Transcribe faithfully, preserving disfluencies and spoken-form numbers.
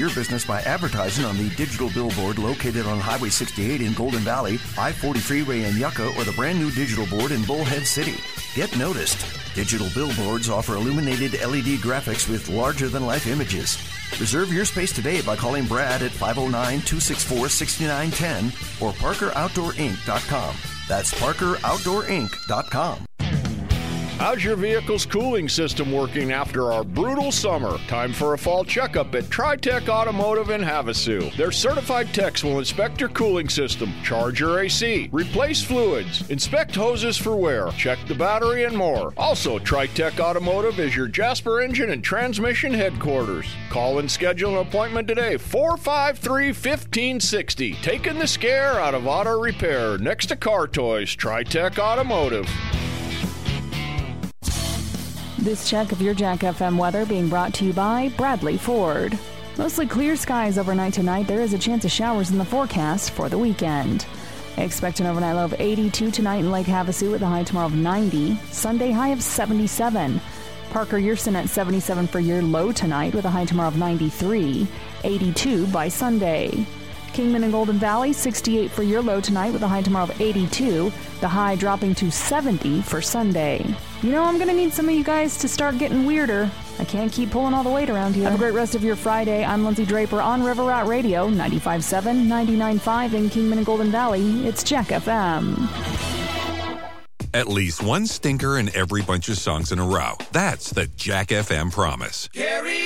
your business by advertising on the digital billboard located on Highway sixty-eight in Golden Valley, I forty Freeway in Yucca, or the brand new digital board in Bullhead City. Get noticed. Digital billboards offer illuminated L E D graphics with larger-than-life images. Reserve your space today by calling Brad at five oh nine, two six four, six nine one zero or Parker Outdoor Inc dot com. That's Parker Outdoor Inc dot com. How's your vehicle's cooling system working after our brutal summer? Time for a fall checkup at TriTech Automotive in Havasu. Their certified techs will inspect your cooling system, charge your A C, replace fluids, inspect hoses for wear, check the battery, and more. Also, TriTech Automotive is your Jasper engine and transmission headquarters. Call and schedule an appointment today, four five three, one five six zero. Taking the scare out of auto repair next to Car Toys, TriTech Automotive. This check of your Jack F M weather being brought to you by Bradley Ford. Mostly clear skies overnight tonight. There is a chance of showers in the forecast for the weekend. Expect an overnight low of eighty-two tonight in Lake Havasu with a high tomorrow of ninety. Sunday high of seventy-seven. Parker Yerson at seventy-seven for your low tonight with a high tomorrow of ninety-three. eighty-two by Sunday. Kingman and Golden Valley, sixty-eight for your low tonight with a high tomorrow of eighty-two. The high dropping to seventy for Sunday. You know, I'm going to need some of you guys to start getting weirder. I can't keep pulling all the weight around here. Have a great rest of your Friday. I'm Lindsay Draper on River Rat Radio, ninety-five point seven, ninety-nine point five in Kingman and Golden Valley. It's Jack F M. At least one stinker in every bunch of songs in a row. That's the Jack F M promise. Carry